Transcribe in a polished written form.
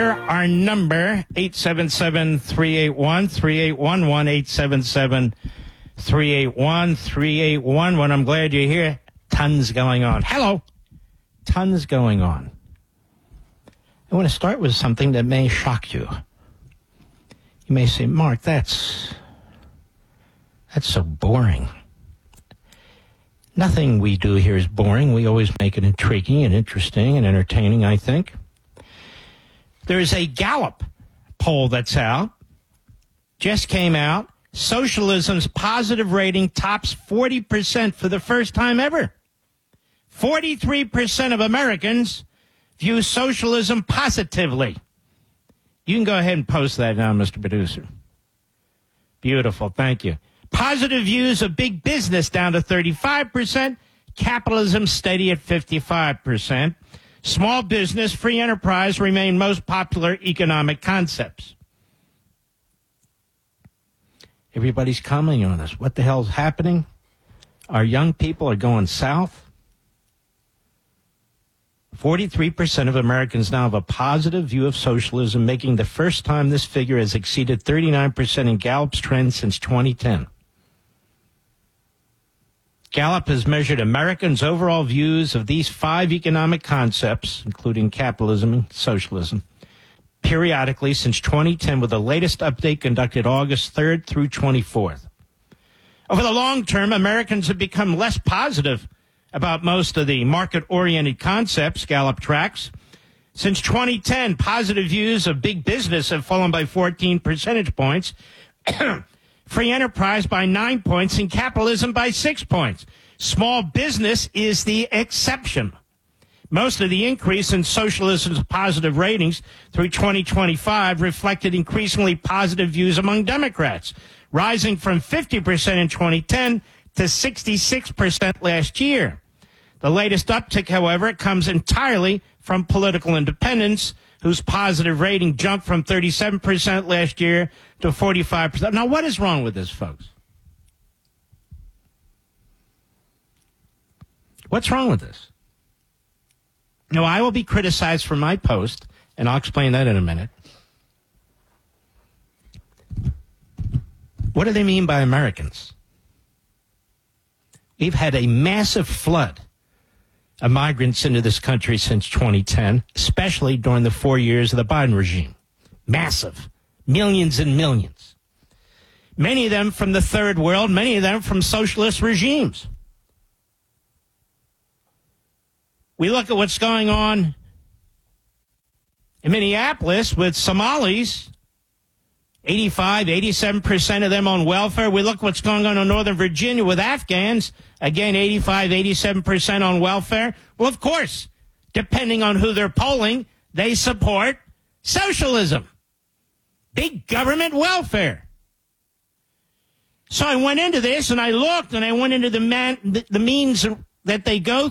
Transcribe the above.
Our number, 877-381-3811, 877-381-3811. I'm glad you're here. Tons going on. Hello. Tons going on. I want to start with something that may shock you. You may say, Mark, that's so boring. Nothing we do here is boring. We always make it intriguing and interesting and entertaining, I think. There's a Gallup poll that's out. Just came out. Socialism's positive rating tops 40% for the first time ever. 43% of Americans view socialism positively. You can go ahead and post that now, Mr. Producer. Beautiful. Thank you. Positive views of big business down to 35%. Capitalism steady at 55%. Small business, free enterprise remain most popular economic concepts. Everybody's commenting on this. What the hell's happening? Our young people are going south. 43% of Americans now have a positive view of socialism, making the first time this figure has exceeded 39% in Gallup's trend since 2010. Gallup has measured Americans' overall views of these 5 economic concepts, including capitalism and socialism, periodically since 2010, with the latest update conducted August 3rd through 24th. Over the long term, Americans have become less positive about most of the market-oriented concepts Gallup tracks. Since 2010, positive views of big business have fallen by 14 percentage points, free enterprise by 9 points, and capitalism by 6 points. Small business is the exception. Most of the increase in socialism's positive ratings through 2025 reflected increasingly positive views among Democrats, rising from 50% in 2010 to 66% last year. The latest uptick, however, comes entirely from political independents, whose positive rating jumped from 37% last year to 45%. Now, what is wrong with this, folks? What's wrong with this? Now, I will be criticized for my post, and I'll explain that in a minute. What do they mean by Americans? We've had a massive flood of migrants into this country since 2010, especially during the 4 years of the Biden regime. Massive. Millions and millions. Many of them from the third world, many of them from socialist regimes. We look at what's going on in Minneapolis with Somalis, 85, 87% of them on welfare. We look what's going on in Northern Virginia with Afghans, again, 85, 87% on welfare. Well, of course, depending on who they're polling, they support socialism. Big government welfare. So I went into this and I looked and I went into the means that they go